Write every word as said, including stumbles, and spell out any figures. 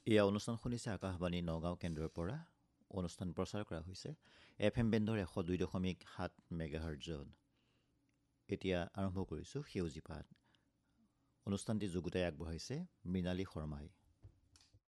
এয়া অনুষ্ঠান শুনিছে আকাশবাণী নগাঁও কেন্দ্ৰৰ পৰা। অনুষ্ঠান প্ৰচাৰ কৰা হৈছে এফ এম বেণ্ডৰ এশ দুই দশমিক সাত মেগাহাৰ্টজত। এতিয়া আৰম্ভ কৰিছোঁ সেউজী পাত। অনুষ্ঠানটি যুগুতাই আগবঢ়াইছে মৃণালী শৰ্মাই।